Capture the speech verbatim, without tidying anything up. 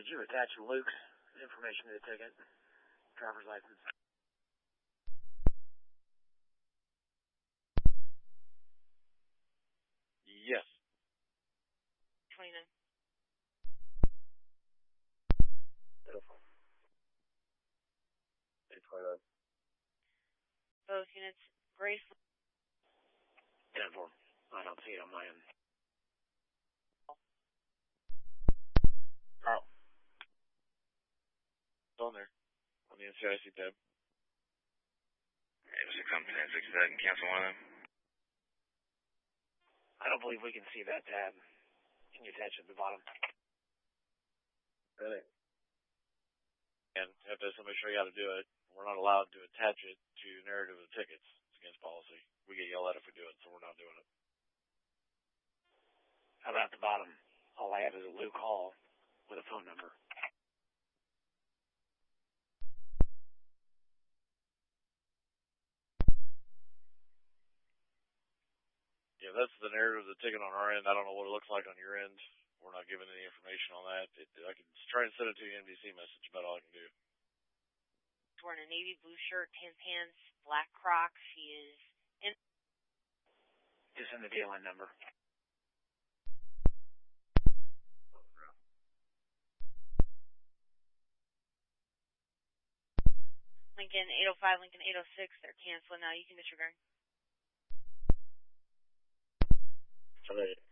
Did you attach Luke's information to the ticket? Driver's license? Yes. twenty-nine. eight twenty-nine. Both units, Grace. ten four. I don't see it on my end. Oh. It's on there. On the N C I C tab. eight six something, six seven, cancel one of them. I don't believe we can see that tab. Can you attach it at the bottom? Really? And you have to have somebody show you how to do it. We're not allowed to attach it to narrative of tickets. It's against policy. We get yelled at if we do it, so we're not doing it. How about the bottom? All I have is a Luke Hall with a phone number. Yeah, that's the narrative of the ticket on our end. I don't know what it looks like on your end. We're not giving any information on that. It, I can try and send it to you in N B C message, about all I can do. She's wearing a navy blue shirt, tan pants, black Crocs. She is in. Just in the D L N number. Lincoln eight oh five, Lincoln eight oh six. They're canceling now. You can disregard. Sorry.